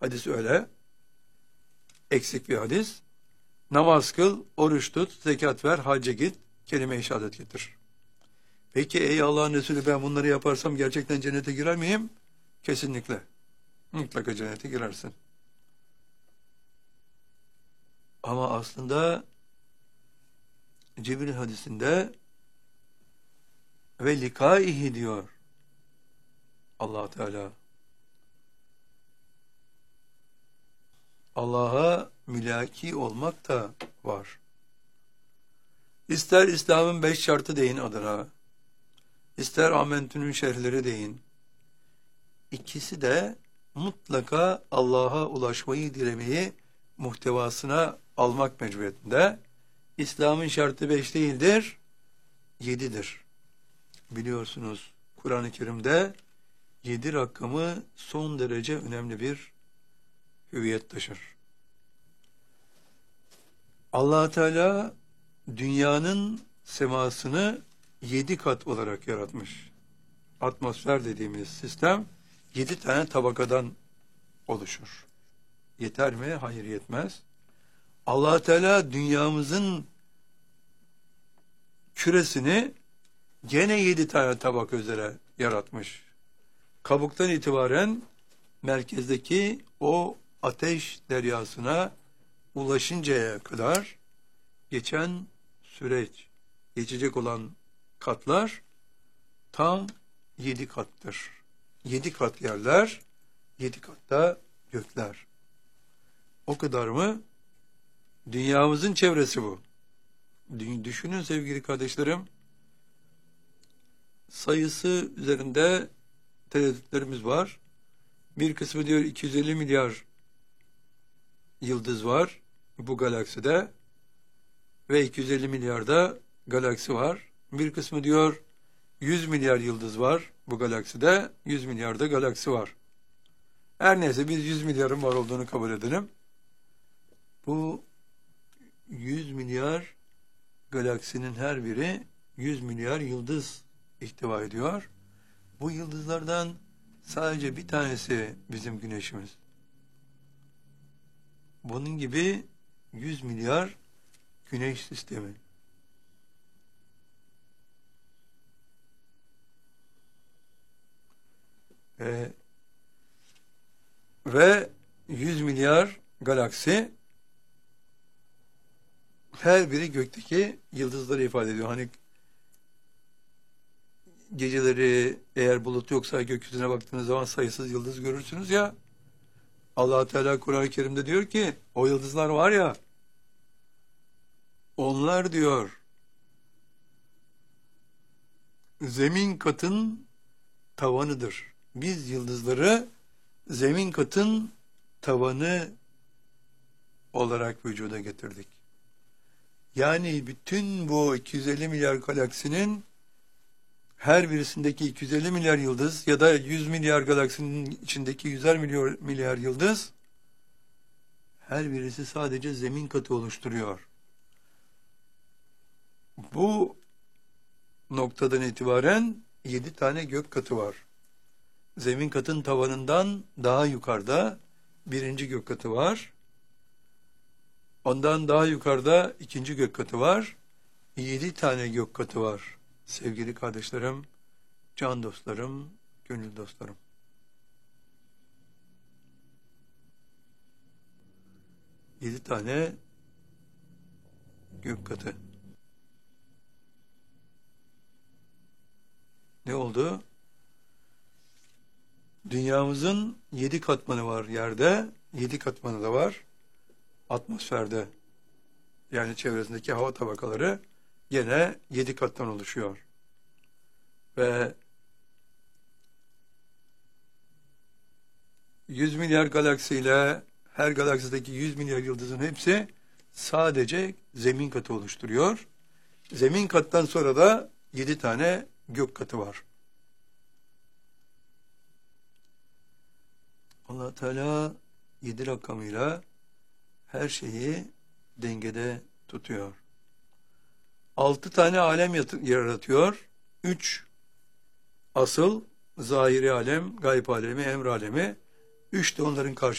Hadis öyle. Eksik bir hadis. Namaz kıl, oruç tut, zekat ver, hacca git, kelime-i şehadet getir. Peki ey Allah'ın Resulü, ben bunları yaparsam gerçekten cennete girer miyim? Kesinlikle. Mutlaka cennete girersin. Ama aslında Cibril hadisinde ve likaihi diyor Allah Teala. Allah'a mülaki olmak da var. İster İslam'ın 5 şartı deyin adına, ister Amentü'nün şerhleri deyin. İkisi de mutlaka Allah'a ulaşmayı dilemeyi muhtevasına almak mecburiyetinde. İslam'ın şartı 5 değildir, 7'dir. Biliyorsunuz Kur'an-ı Kerim'de 7 rakamı son derece önemli bir hüviyet taşır. Allah Teala dünyanın semasını 7 kat olarak yaratmış. Atmosfer dediğimiz sistem 7 tane tabakadan oluşur. Yeter mi? Hayır, yetmez. Allah Teala dünyamızın küresini gene 7 tane tabaka üzere yaratmış. Kabuktan itibaren merkezdeki o ateş deryasına ulaşıncaya kadar geçen süreç, geçecek olan katlar tam 7 kattır. 7 kat yerler, 7 katta gökler. O kadar mı? Dünyamızın çevresi bu. Düşünün sevgili kardeşlerim, sayısı üzerinde tereddütlerimiz var. Bir kısmı diyor 250 milyar yıldız var bu galakside ve 250 milyarda galaksi var. Bir kısmı diyor 100 milyar yıldız var bu galakside, 100 milyarda galaksi var. Her neyse biz 100 milyarın var olduğunu kabul edelim. Bu 100 milyar galaksinin her biri 100 milyar yıldız ihtiva ediyor. Bu yıldızlardan sadece bir tanesi bizim güneşimiz. Bunun gibi 100 milyar güneş sistemi. Ve 100 milyar galaksi, her biri gökteki yıldızları ifade ediyor. Hani geceleri eğer bulut yoksa gökyüzüne baktığınız zaman sayısız yıldız görürsünüz ya. Allah Teala Kur'an-ı Kerim'de diyor ki o yıldızlar var ya, onlar diyor zemin katın tavanıdır. Biz yıldızları zemin katın tavanı olarak vücuda getirdik. Yani bütün bu 250 milyar galaksinin her birisindeki 250 milyar yıldız ya da 100 milyar galaksinin içindeki 100'er milyar yıldız, her birisi sadece zemin katı oluşturuyor. Bu noktadan itibaren 7 tane gök katı var. Zemin katın tavanından daha yukarıda birinci gök katı var. Ondan daha yukarıda ikinci gök katı var. 7 tane gök katı var. Sevgili kardeşlerim, can dostlarım, gönül dostlarım. Yedi tane gök katı. Ne oldu? Dünyamızın 7 katmanı var yerde, 7 katmanı da var atmosferde. Yani çevresindeki hava tabakaları gene 7 kattan oluşuyor. Ve 100 milyar galaksiyle her galaksideki 100 milyar yıldızın hepsi sadece zemin katı oluşturuyor. Zemin kattan sonra da 7 tane gök katı var. Allah Teala 7 rakamıyla her şeyi dengede tutuyor. 6 tane alem yaratıyor. 3 asıl, zahiri alem, gayb alemi, emr alemi. 3 de onların karşı